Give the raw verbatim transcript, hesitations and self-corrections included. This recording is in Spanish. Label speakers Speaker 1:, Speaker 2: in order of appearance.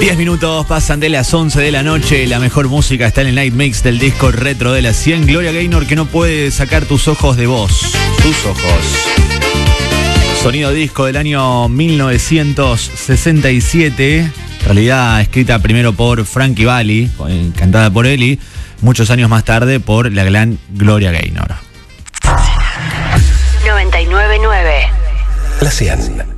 Speaker 1: diez minutos pasan de las once de la noche. La mejor música está en el Night Mix del disco retro de las cien. Gloria Gaynor, que no puede sacar tus ojos de vos. Tus ojos. Sonido disco del año mil novecientos sesenta y siete. En realidad escrita primero por Frankie Valli, cantada por él, y muchos años más tarde por la gran Gloria Gaynor.
Speaker 2: noventa y nueve punto nueve.
Speaker 3: La cien.